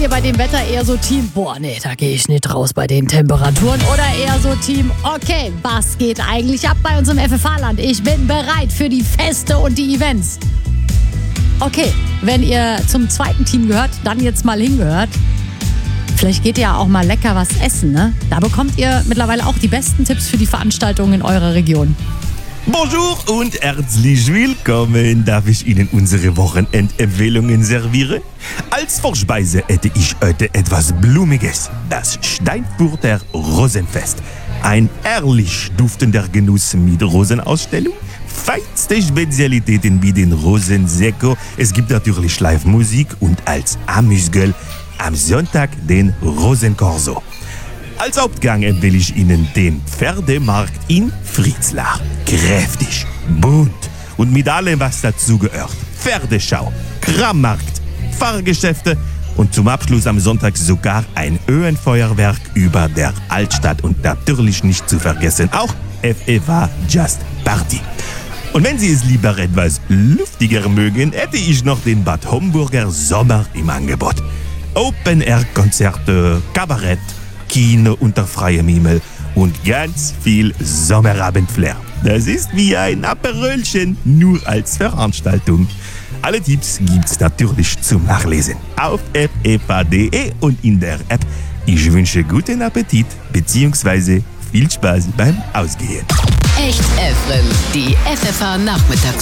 ihr bei dem Wetter eher so Team, boah, nee, da gehe ich nicht raus bei den Temperaturen? Oder eher so Team, okay, was geht eigentlich ab bei uns im FFH-Land? Ich bin bereit für die Feste und die Events. Okay, wenn ihr zum zweiten Team gehört, dann jetzt mal hingehört. Vielleicht geht ihr ja auch mal lecker was essen, ne? Da bekommt ihr mittlerweile auch die besten Tipps für die Veranstaltungen in eurer Region. Bonjour und herzlich willkommen. Darf ich Ihnen unsere Wochenendempfehlungen servieren? Als Vorspeise hätte ich heute etwas Blumiges. Das Steinfurter Rosenfest. Ein herrlich duftender Genuss mit Rosenausstellung. Feinste Spezialitäten wie den Rosensekko. Es gibt natürlich Live-Musik und als Amüsgöl am Sonntag den Rosencorso. Als Hauptgang empfehle ich Ihnen den Pferdemarkt in Fritzlar. Kräftig, bunt und mit allem, was dazugehört. Pferdeschau, Krammarkt, Fahrgeschäfte und zum Abschluss am Sonntag sogar ein Höhenfeuerwerk über der Altstadt. Und natürlich nicht zu vergessen auch FFH Just Party. Und wenn Sie es lieber etwas luftiger mögen, hätte ich noch den Bad Homburger Sommer im Angebot. Open-Air-Konzerte, Kabarett, Kino unter freiem Himmel und ganz viel Sommerabendflair. Das ist wie ein Aperölchen, nur als Veranstaltung. Alle Tipps gibt's natürlich zum Nachlesen auf ffh.de und in der App. Ich wünsche guten Appetit bzw. viel Spaß beim Ausgehen. Echt FM, die FFH Nachmittagsshow.